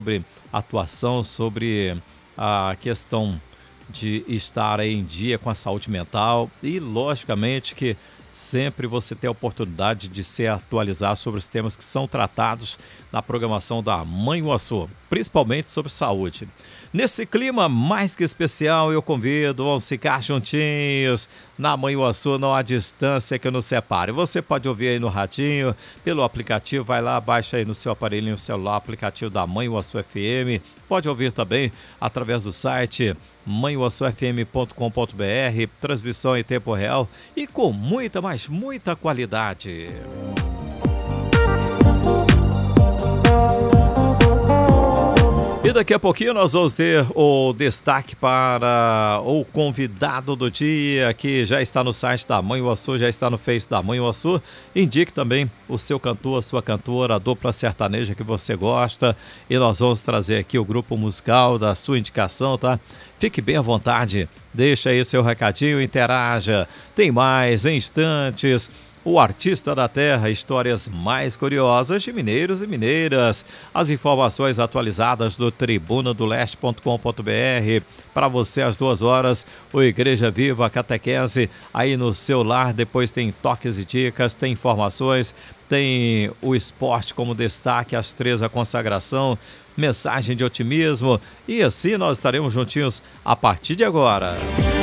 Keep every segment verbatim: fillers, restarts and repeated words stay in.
sobre atuação, sobre a questão de estar aí em dia com a saúde mental e, logicamente, que sempre você tem a oportunidade de se atualizar sobre os temas que são tratados na programação da Manhuaçu, principalmente sobre saúde. Nesse clima mais que especial, eu convido, vamos ficar juntinhos na Manhuaçu, não há distância que nos separe. Você pode ouvir aí no radinho, pelo aplicativo, vai lá, baixa aí no seu aparelhinho celular o aplicativo da Manhuaçu F M. Pode ouvir também através do site manhuaçu f m ponto com ponto b r, transmissão em tempo real e com muita, mas muita qualidade. E daqui a pouquinho nós vamos ter o destaque para o convidado do dia, que já está no site da Manhuaçu, já está no Face da Manhuaçu. Indique também o seu cantor, a sua cantora, a dupla sertaneja que você gosta. E nós vamos trazer aqui o grupo musical da sua indicação, tá? Fique bem à vontade, deixa aí seu recadinho, interaja. Tem mais em instantes. O Artista da Terra, histórias mais curiosas de mineiros e mineiras. As informações atualizadas do tribuna do leste ponto com ponto b r. Para você às duas horas, o Igreja Viva Catequese aí no seu lar. Depois tem toques e dicas, tem informações, tem o esporte como destaque, às três a consagração, mensagem de otimismo. E assim nós estaremos juntinhos a partir de agora.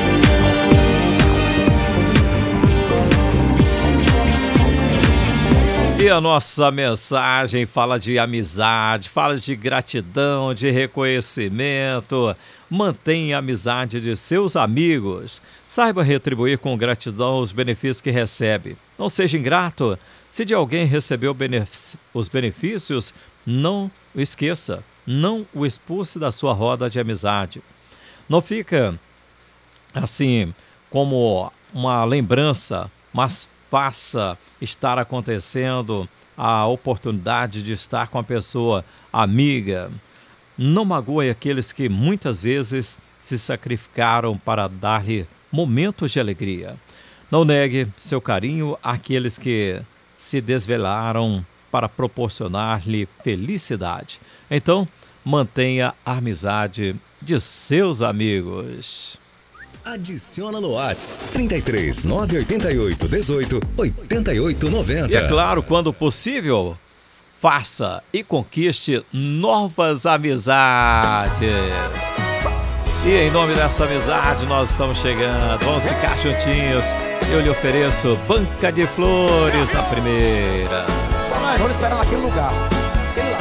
E a nossa mensagem fala de amizade, fala de gratidão, de reconhecimento. Mantenha a amizade de seus amigos. Saiba retribuir com gratidão os benefícios que recebe. Não seja ingrato. Se de alguém recebeu os benefícios, não o esqueça. Não o expulse da sua roda de amizade. Não fica assim como uma lembrança, mas faça estar acontecendo a oportunidade de estar com a pessoa amiga. Não magoe aqueles que muitas vezes se sacrificaram para dar-lhe momentos de alegria. Não negue seu carinho àqueles que se desvelaram para proporcionar-lhe felicidade. Então, mantenha a amizade de seus amigos. Adiciona no WhatsApp trinta e três, nove oito oito, dezoito, oitenta e oito, noventa. E é claro, quando possível, faça e conquiste novas amizades. E em nome dessa amizade nós estamos chegando, vamos ficar juntinhos. Eu lhe ofereço banca de flores na primeira. Só nós, vamos esperar naquele lugar.